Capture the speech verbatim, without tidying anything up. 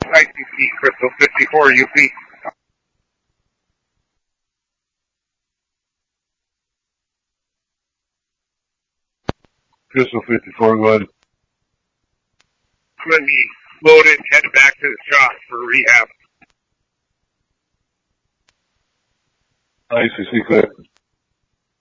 I C C, Crystal fifty-four U P. Crystal fifty-four, go ahead. I'm going to be loaded, head back to the shop for rehab. I C C, go ahead.